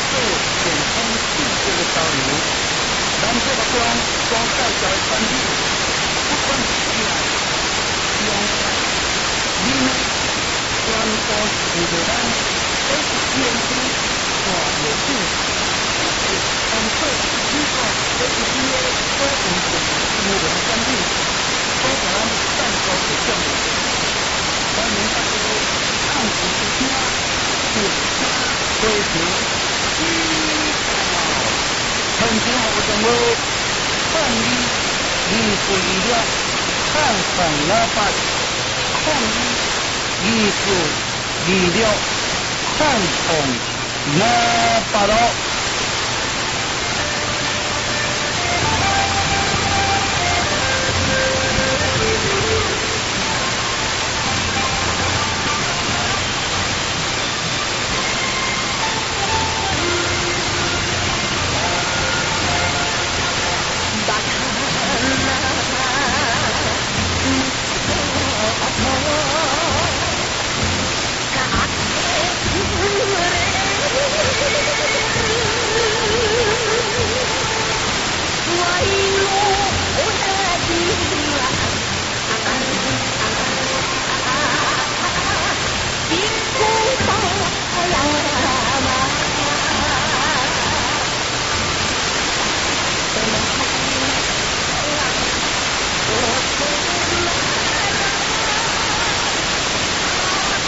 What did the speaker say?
健康幸福的交流，咱这个光介绍的产品，不管是啥，用你们全部是为咱都是健康大有幸，但是如果这是因为多运动是为了产品，都给咱赞助的项目，欢迎大家按时收听，点加追求。曾经我认为，抗议艺术力量抗衡了吧，抗议艺术力量抗衡了吧了。